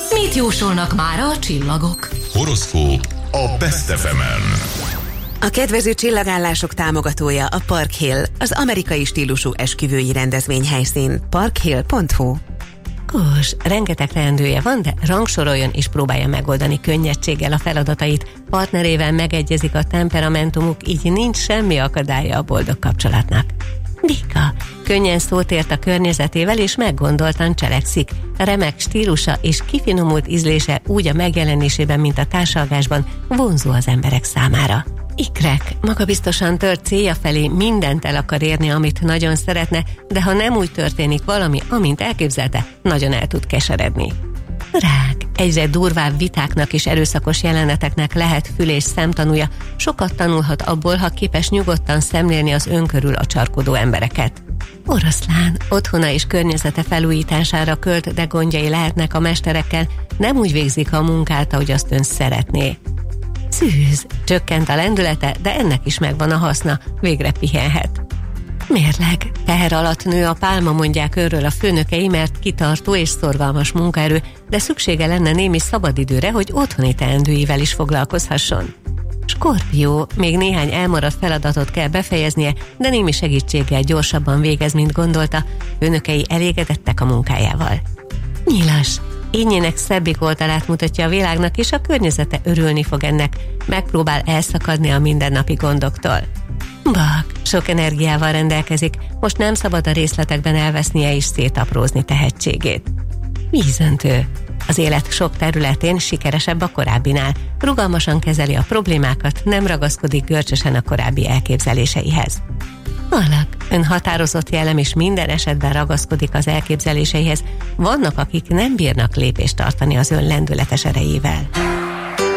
Mit jósolnak mára a csillagok? Horoszkóp a Best FM-en. A kedvező csillagállások támogatója a Park Hill, az amerikai stílusú esküvői rendezvényhelyszín. parkhill.hu. Kós, rengeteg teendője van, de rangsoroljon és próbálja megoldani könnyedséggel a feladatait. Partnerével megegyezik a temperamentumuk, így nincs semmi akadálya a boldog kapcsolatnak. Bika, könnyen szót ért a környezetével és meggondoltan cselekszik. Remek stílusa és kifinomult ízlése úgy a megjelenésében, mint a társalgásban vonzó az emberek számára. Ikrek, magabiztosan tört célja felé, mindent el akar érni, amit nagyon szeretne, de ha nem úgy történik valami, amint elképzelte, nagyon el tud keseredni. Rák, egyre durvább vitáknak és erőszakos jeleneteknek lehet fül- és szemtanúja, sokat tanulhat abból, ha képes nyugodtan szemlélni az önkörül a csarkodó embereket. Oroszlán, otthona és környezete felújítására költ, de gondjai lehetnek a mesterekkel, nem úgy végzik a munkát, ahogy azt ön szeretné. Szűz, csökkent a lendülete, de ennek is megvan a haszna, végre pihenhet. Mérleg, teher alatt nő a pálma, mondják őről a főnökei, mert kitartó és szorgalmas munkaerő, de szüksége lenne némi szabadidőre, hogy otthoni teendőivel is foglalkozhasson. Skorpió, még néhány elmaradt feladatot kell befejeznie, de némi segítséggel gyorsabban végez, mint gondolta, főnökei elégedettek a munkájával. Nyilas, ényének szebbik oldalát mutatja a világnak, és a környezete örülni fog ennek, megpróbál elszakadni a mindennapi gondoktól. Bak, sok energiával rendelkezik, most nem szabad a részletekben elvesznie és szétaprózni tehetségét. Vízöntő, az élet sok területén sikeresebb a korábbinál, rugalmasan kezeli a problémákat, nem ragaszkodik görcsösen a korábbi elképzeléseihez. Alak, ön határozott jellem és minden esetben ragaszkodik az elképzeléseihez, vannak, akik nem bírnak lépést tartani az ön lendületes erejével.